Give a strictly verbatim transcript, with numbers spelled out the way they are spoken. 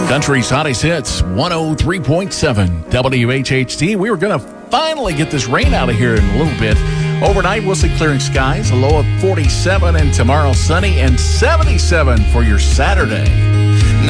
Country's hottest hits, one oh three point seven W H H T. We were going to finally get this rain out of here in a little bit. Overnight, we'll see clearing skies, a low of forty-seven, and tomorrow sunny and seventy-seven for your Saturday.